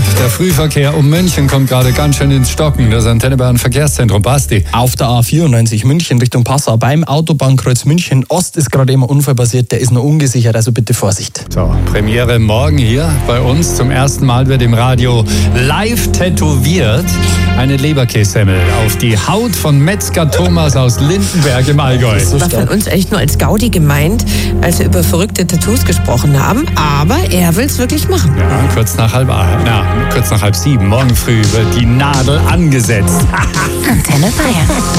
der Frühverkehr um München kommt gerade ganz schön ins Stocken. Das Antenne Bayern Verkehrszentrum, Basti. Auf der A94 München Richtung Passau beim Autobahnkreuz München Ost ist gerade immer Unfall passiert, der ist noch ungesichert, also bitte Vorsicht. So, Premiere morgen hier bei uns. Zum ersten Mal wird im Radio live tätowiert eine Leberkässemmel auf die Haut von Metzger Thomas aus Lindenberg im Allgäu. Das war von uns echt nur als Gaudi gemeint, als wir über verrückte Tattoos gesprochen haben. Aber er will es wirklich machen. Ja, kurz nach 6:30. Morgen früh wird die Nadel angesetzt. Antenne Bayern.